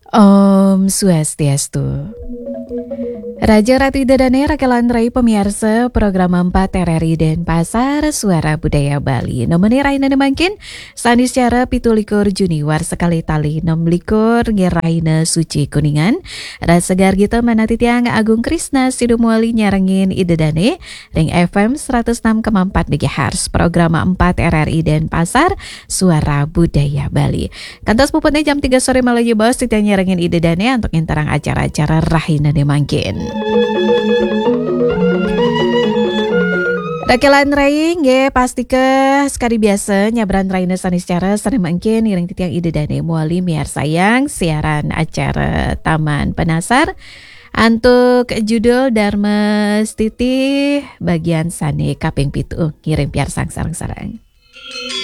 Om Swastiastu. Raja Ratu Idadane Rakelan Rai pemirsa program 4 RRI Denpasar Suara Budaya Bali. Nomene Raina Nemangkin Sanis cara pitulikur Juniwar sekali tali 6 ngeraina Suci Kuningan. Rasegar kita manati tiang Agung Krisna Sidumuali nyarengin Idadane Ring FM 106,4 MHz program 4 RRI Denpasar Suara Budaya Bali. Kantos puputnya jam 3 sore Malayu Bos titiang nyarengin Idadane untuk intarang acara-acara Raina Nemangkin. Rakelan Rai nge pasti ke sekali biasa nyabran Raina sanis cara sana mungkin ireng titiang ide dane muali miar sayang siaran acara Taman Penasar antuk judul Dharma Stiti bagian sane kaping pitu ngirim piar sareng-sareng.